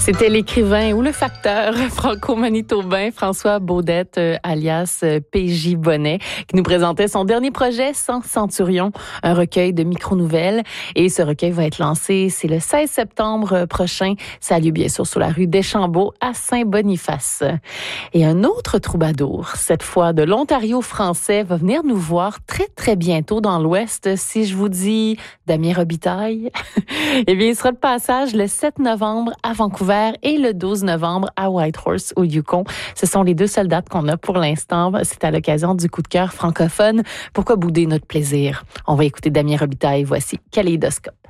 C'était l'écrivain ou le facteur franco-manitobain François Baudette, alias P.J. Bonnet, qui nous présentait son dernier projet, Sans Centurion, un recueil de micro-nouvelles. Et ce recueil va être lancé, c'est le 16 septembre prochain. Ça a lieu bien sûr sur la rue Deschambault à Saint-Boniface. Et un autre troubadour, cette fois de l'Ontario français, va venir nous voir très très bientôt dans l'Ouest. Si je vous dis Damien Robitaille, eh bien il sera de passage le 7 novembre à Vancouver et le 12 novembre à Whitehorse au Yukon. Ce sont les deux seules dates qu'on a pour l'instant. C'est à l'occasion du coup de cœur francophone. Pourquoi bouder notre plaisir? On va écouter Damien Robitaille. Voici Kaléidoscope.